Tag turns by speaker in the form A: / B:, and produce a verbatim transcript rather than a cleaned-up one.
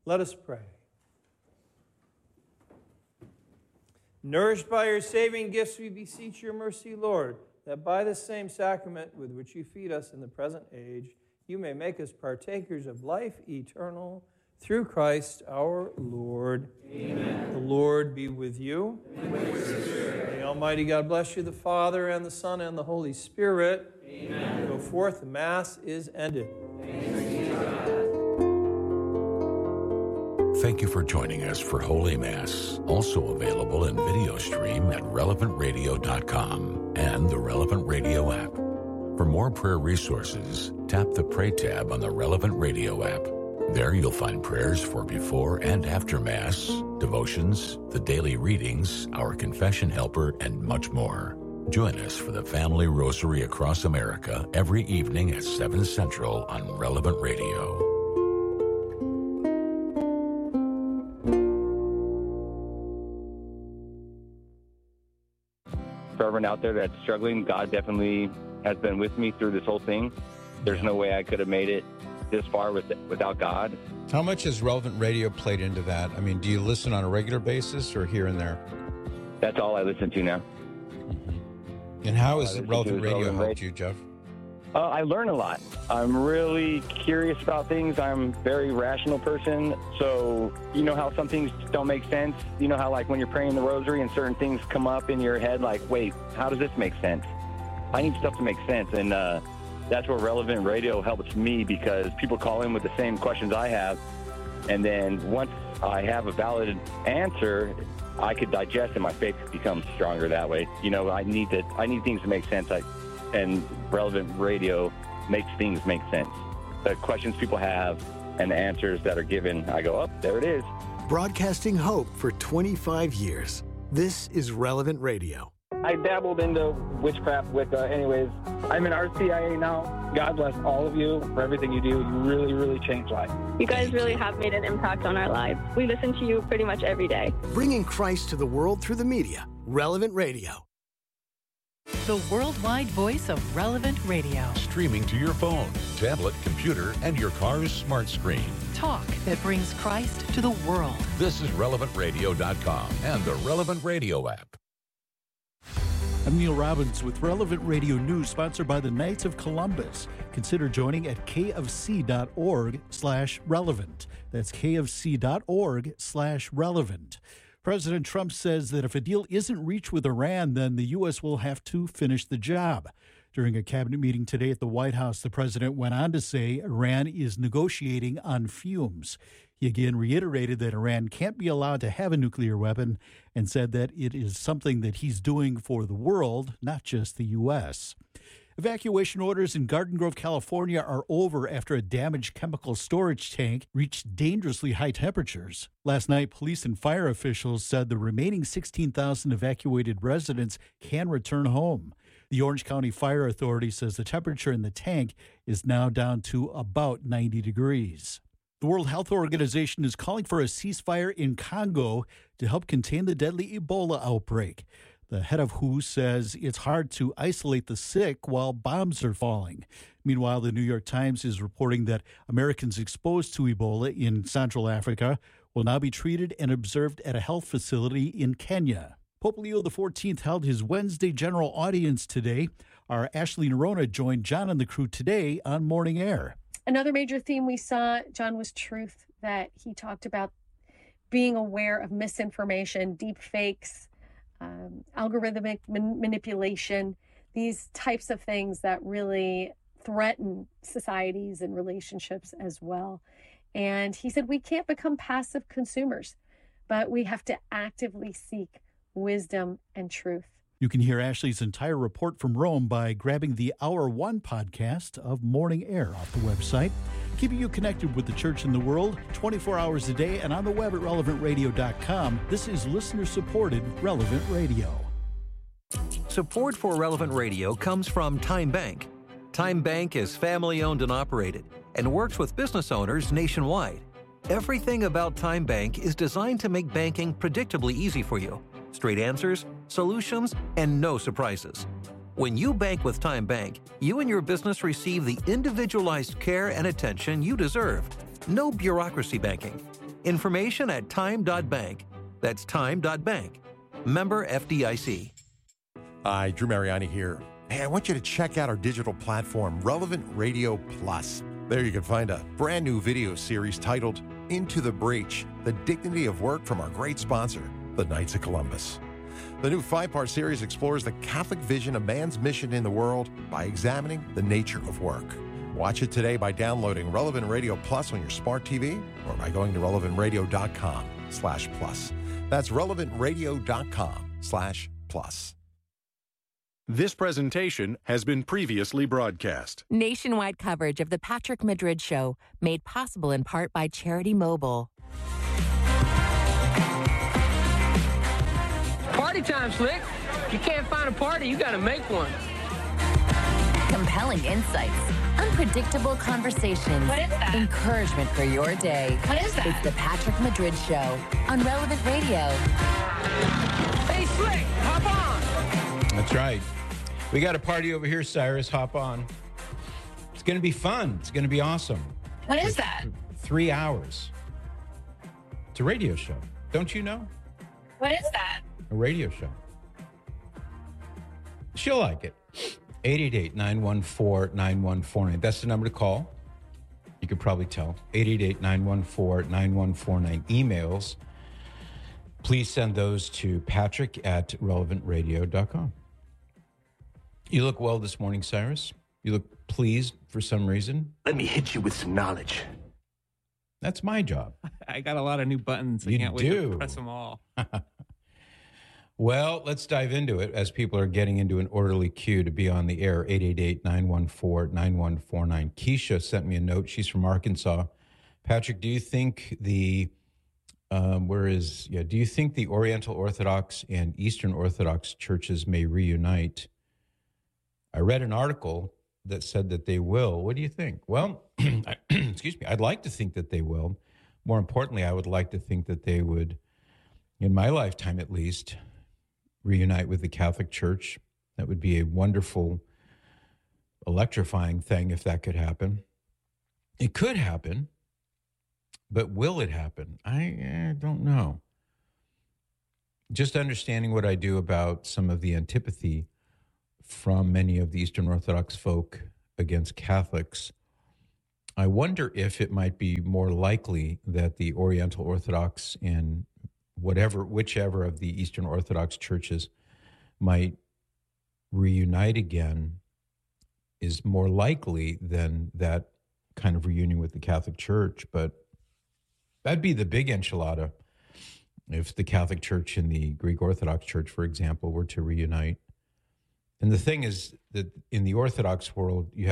A: Let us pray. Nourished by your saving gifts, we beseech your mercy, Lord, that by the same sacrament with which you feed us in the present age, you may make us partakers of life eternal through Christ our Lord. Amen. The Lord be with you. And with your spirit. May Almighty God bless you, the Father, and the Son, and the Holy Spirit. Amen. Go forth, the Mass is ended. Thanks be to God.
B: Thank you for joining us for Holy Mass, also available in video stream at relevant radio dot com and the Relevant Radio app. For more prayer resources, tap the Pray tab on the Relevant Radio app. There you'll find prayers for before and after Mass, devotions, the daily readings, our confession helper, and much more. Join us for the Family Rosary across America every evening at seven Central on Relevant Radio.
C: For everyone out there that's struggling, God definitely has been with me through this whole thing. There's no way I could have made it this far with, without God.
D: How much has Relevant Radio played into that? I mean, do you listen on a regular basis or here and there?
C: That's all I listen to now.
D: Mm-hmm. And how has Relevant Radio Relevant helped Radio. you, Jeff?
C: Uh, I learn a lot. I'm really curious about things. I'm a very rational person. So, you know how some things don't make sense? You know how, like, when you're praying the rosary and certain things come up in your head, like, wait, how does this make sense? I need stuff to make sense. And uh, that's where Relevant Radio helps me, because people call in with the same questions I have. And then once I have a valid answer, I could digest and my faith becomes stronger that way. You know, I need to, I need things to make sense. I, and Relevant Radio makes things make sense. The questions people have and the answers that are given, I go, oh, there it is.
E: Broadcasting hope for twenty-five years. This is Relevant Radio.
C: I dabbled into witchcraft with, uh, anyways, I'm in R C I A now. God bless all of you for everything you do. You really, really changed lives.
F: You guys really have made an impact on our lives. We listen to you pretty much every day.
E: Bringing Christ to the world through the media. Relevant Radio.
G: The worldwide voice of Relevant Radio.
B: Streaming to your phone, tablet, computer, and your car's smart screen.
G: Talk that brings Christ to the world.
B: This is relevant radio dot com and the Relevant Radio app.
H: I'm Neil Robbins with Relevant Radio News, sponsored by the Knights of Columbus. Consider joining at kfc.org slash relevant. That's kfc.org slash relevant. President Trump says that if a deal isn't reached with Iran, then the U S will have to finish the job. During a cabinet meeting today at the White House, the president went on to say Iran is negotiating on fumes. He again reiterated that Iran can't be allowed to have a nuclear weapon and said that it is something that he's doing for the world, not just the U S. Evacuation orders in Garden Grove, California are over after a damaged chemical storage tank reached dangerously high temperatures. Last night, police and fire officials said the remaining sixteen thousand evacuated residents can return home. The Orange County Fire Authority says the temperature in the tank is now down to about ninety degrees. The World Health Organization is calling for a ceasefire in Congo to help contain the deadly Ebola outbreak. The head of W H O says it's hard to isolate the sick while bombs are falling. Meanwhile, the New York Times is reporting that Americans exposed to Ebola in Central Africa will now be treated and observed at a health facility in Kenya. Pope Leo the fourteenth held his Wednesday general audience today. Our Ashley Nerona joined John and the crew today on Morning Air.
I: Another major theme we saw, John, was truth, that he talked about being aware of misinformation, deep fakes, um, algorithmic man- manipulation, these types of things that really threaten societies and relationships as well. And he said we can't become passive consumers, but we have to actively seek wisdom and truth.
H: You can hear Ashley's entire report from Rome by grabbing the Hour One podcast of Morning Air off the website, keeping you connected with the church and the world twenty-four hours a day and on the web at relevant radio dot com. This is listener-supported Relevant Radio.
J: Support for Relevant Radio comes from Time Bank. Time Bank is family-owned and operated and works with business owners nationwide. Everything about Time Bank is designed to make banking predictably easy for you. Straight answers, solutions, and no surprises. When you bank with Time Bank, you and your business receive the individualized care and attention you deserve. No bureaucracy banking. Information at time dot bank. That's time dot bank. Member F D I C.
K: Hi, Drew Mariani here. Hey, I want you to check out our digital platform, Relevant Radio Plus. There you can find a brand new video series titled Into the Breach, The Dignity of Work from our great sponsor, the Knights of Columbus. The new five-part series explores the Catholic vision of man's mission in the world by examining the nature of work. Watch it today by downloading Relevant Radio Plus on your smart T V or by going to relevant radio dot com slash plus. That's relevant radio dot com slash plus.
L: This presentation has been previously broadcast.
M: Nationwide coverage of the Patrick Madrid Show, made possible in part by Charity Mobile.
N: Party time, Slick. If you can't find a party, you gotta make one.
M: Compelling insights, unpredictable conversations,
O: What is that?
M: encouragement for your day.
O: What is that?
M: It's the Patrick Madrid Show on Relevant Radio.
N: Hey, Slick, hop on.
D: That's right. We got a party over here, Cyrus. Hop on. It's going to be fun. It's going to be awesome.
O: What is that?
D: Three hours. It's a radio show. Don't you know?
O: What is that?
D: A radio show. She'll like it. eight eight eight, nine one four, nine one four nine. That's the number to call. You could probably tell. eight eight eight, nine one four, nine one four nine. Emails. Please send those to patrick at relevant radio dot com. You look well this morning, Cyrus. You look pleased for some reason.
P: Let me hit you with some knowledge.
D: That's my job.
Q: I got a lot of new buttons. I
D: You
Q: can't wait
D: do.
Q: to press them all.
D: Well, let's dive into it as people are getting into an orderly queue to be on the air. eight eight eight, nine one four, nine one four nine. Keisha sent me a note. She's from Arkansas. Patrick, do you think the, um, where is, yeah, do you think the Oriental Orthodox and Eastern Orthodox churches may reunite? I read an article that said that they will. What do you think? Well, I, excuse me, I'd like to think that they will. More importantly, I would like to think that they would, in my lifetime at least, reunite with the Catholic Church. That would be a wonderful, electrifying thing if that could happen. It could happen, but will it happen? I, I don't know. Just understanding what I do about some of the antipathy from many of the Eastern Orthodox folk against Catholics, I wonder if it might be more likely that the Oriental Orthodox and whatever, whichever of the Eastern Orthodox churches might reunite again is more likely than that kind of reunion with the Catholic Church. But that'd be the big enchilada if the Catholic Church and the Greek Orthodox Church, for example, were to reunite. And the thing is that in the Orthodox world, you